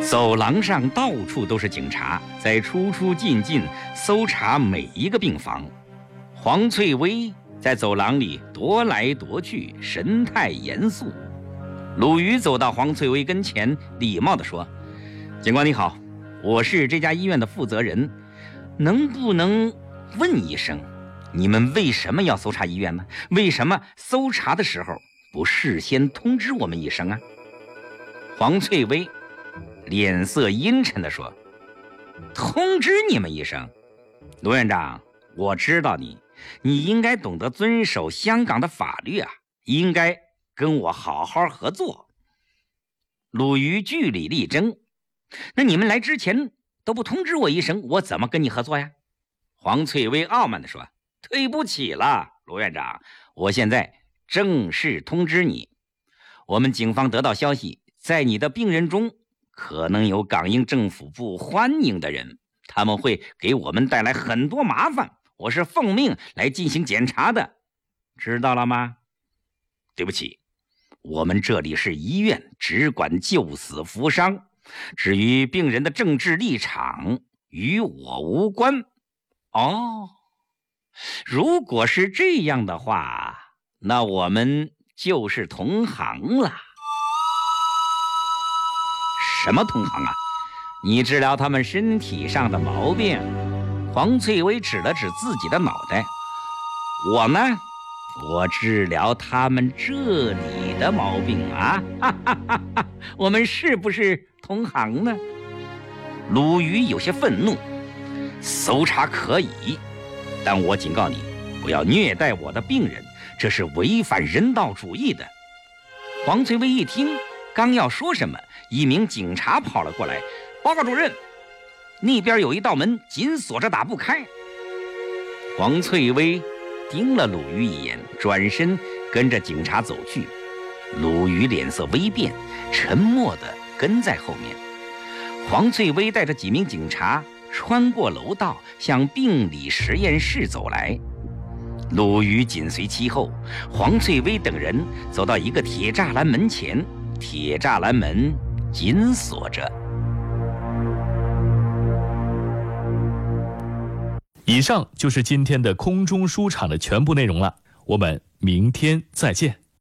走廊上到处都是警察，在出出进进搜查每一个病房。黄翠薇在走廊里踱来踱去，神态严肃。鲁豫走到黄翠薇跟前，礼貌地说：“警官你好，我是这家医院的负责人，能不能问一声，你们为什么要搜查医院呢？为什么搜查的时候不事先通知我们一声啊？”黄翠薇脸色阴沉地说：“通知你们一声？罗院长，我知道你应该懂得遵守香港的法律啊，应该跟我好好合作。”鲁豫据理力争：“那你们来之前都不通知我一声，我怎么跟你合作呀？”黄翠薇傲慢地说：“对不起了，罗院长，我现在正式通知你，我们警方得到消息，在你的病人中可能有港英政府不欢迎的人，他们会给我们带来很多麻烦，我是奉命来进行检查的，知道了吗？对不起，我们这里是医院，只管救死扶伤，至于病人的政治立场与我无关。”哦，如果是这样的话，那我们就是同行了。什么同行啊？你治疗他们身体上的毛病。黄翠薇指了指自己的脑袋。我呢，我治疗他们这里的毛病啊！哈哈哈哈，我们是不是同行呢？鲁豫有些愤怒。搜查可以，但我警告你，不要虐待我的病人，这是违反人道主义的。黄翠薇一听，刚要说什么，一名警察跑了过来：“报告主任，那边有一道门紧锁着打不开。”黄翠薇盯了鲁豫一眼，转身跟着警察走去。鲁豫脸色微变，沉默地跟在后面。黄翠薇带着几名警察穿过楼道，向病理实验室走来。鲁豫紧随其后，黄翠薇等人走到一个铁栅栏门前，铁栅栏门紧锁着。 以上就是今天的空中书场的全部内容了，我们明天再见。